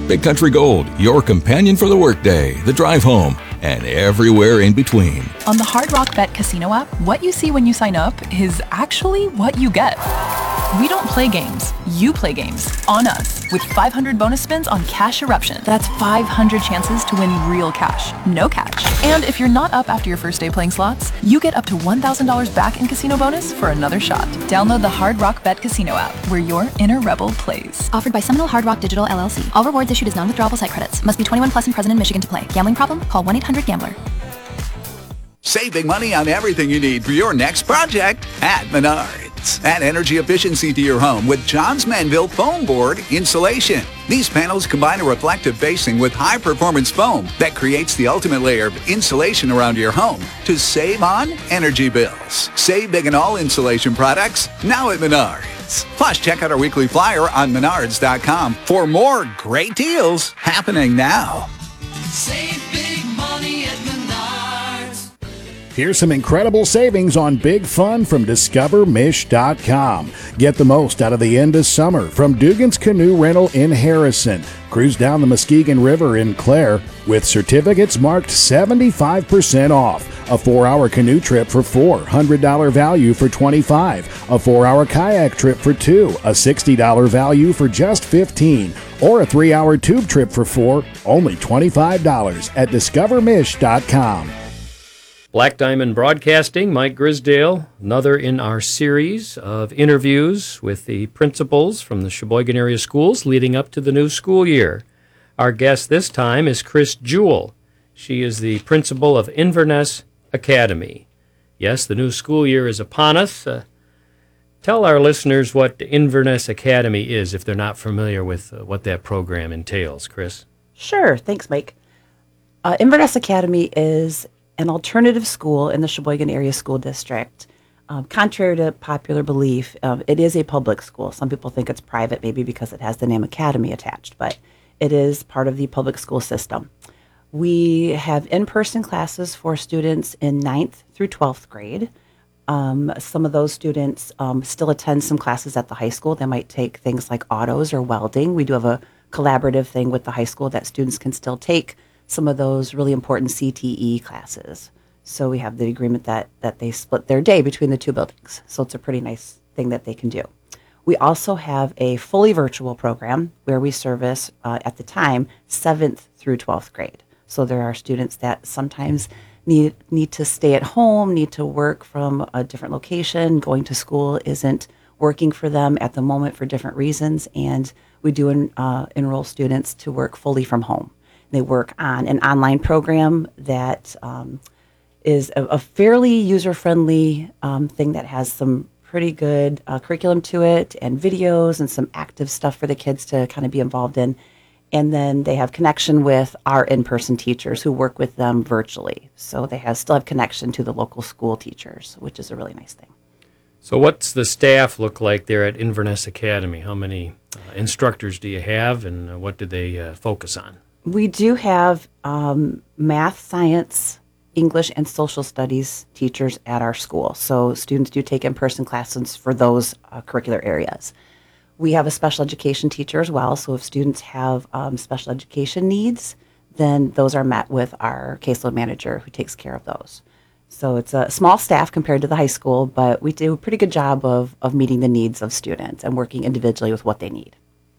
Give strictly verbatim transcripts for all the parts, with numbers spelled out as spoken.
Big Country Gold, your companion for the workday, the drive home, and everywhere in between. On the Hard Rock Bet Casino app, what you see when you sign up is actually what you get. We don't play games. You play games on us with five hundred bonus spins on Cash Eruption. That's five hundred chances to win real cash, no catch. And if you're not up after your first day playing slots, you get up to one thousand dollars back in casino bonus for another shot. Download the Hard Rock Bet Casino app, where your inner rebel plays. Offered by Seminole Hard Rock Digital L L C. All rewards issued as non-withdrawable site credits. Must be twenty-one plus and present in Michigan to play. Gambling problem? Call one eight hundred gambler. Save big money on everything you need for your next project at Menards. Add energy efficiency to your home with Johns Manville Foam Board Insulation. These panels combine a reflective facing with high-performance foam that creates the ultimate layer of insulation around your home to save on energy bills. Save big on all insulation products now at Menards. Plus, check out our weekly flyer on menards dot com for more great deals happening now. Save big money at Menards. Here's some incredible savings on big fun from discover mish dot com. Get the most out of the end of summer from Dugan's Canoe Rental in Harrison. Cruise down the Muskegon River in Clare with certificates marked seventy-five percent off. A four-hour canoe trip for four, one hundred dollars value for twenty-five dollars. A four-hour kayak trip for two, a sixty dollars value for just fifteen dollars. Or a three-hour tube trip for four, only twenty-five dollars at discover mish dot com. Black Diamond Broadcasting, Mike Grisdale, another in our series of interviews with the principals from the Sheboygan area schools leading up to the new school year. Our guest this time is Chris Jewell. She is the principal of Inverness Academy. Yes, the new school year is upon us. Uh, tell our listeners what Inverness Academy is if they're not familiar with uh, what that program entails, Chris. Sure. Thanks, Mike. Uh, Inverness Academy is an alternative school in the Sheboygan Area School District. Um, contrary to popular belief, um, it is a public school. Some people think it's private, maybe because it has the name Academy attached, but it is part of the public school system. We have in-person classes for students in ninth through twelfth grade. Um, some of those students um, still attend some classes at the high school. They might take things like autos or welding. We do have a collaborative thing with the high school that students can still take some of those really important C T E classes. So we have the agreement that that they split their day between the two buildings. So it's a pretty nice thing that they can do. We also have a fully virtual program where we service, uh, at the time, seventh through twelfth grade. So there are students that sometimes need need to stay at home, need to work from a different location. Going to school isn't working for them at the moment for different reasons, and we do en- uh, enroll students to work fully from home. They work on an online program that um, is a, a fairly user-friendly um, thing that has some pretty good uh, curriculum to it and videos and some active stuff for the kids to kind of be involved in. And then they have connection with our in-person teachers who work with them virtually. So they have still have connection to the local school teachers, which is a really nice thing. So what's the staff look like there at Inverness Academy? How many uh, instructors do you have, and uh, what do they uh, focus on? We do have um, math, science, English, and social studies teachers at our school. So students do take in-person classes for those uh, curricular areas. We have a special education teacher as well. So if students have um, special education needs, then those are met with our caseload manager who takes care of those. So it's a small staff compared to the high school, but we do a pretty good job of, of meeting the needs of students and working individually with what they need.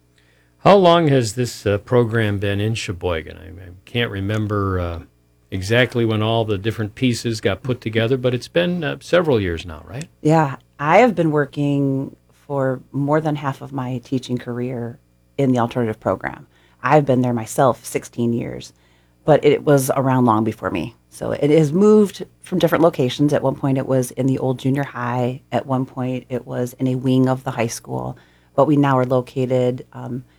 How long has this uh, program been in Sheboygan? I, I can't remember uh, exactly when all the different pieces got put together, but it's been uh, several years now, right? Yeah, I have been working for more than half of my teaching career in the alternative program. I've been there myself sixteen years, but it was around long before me. So it has moved from different locations. At one point it was in the old junior high. At one point it was in a wing of the high school. But we now are located um,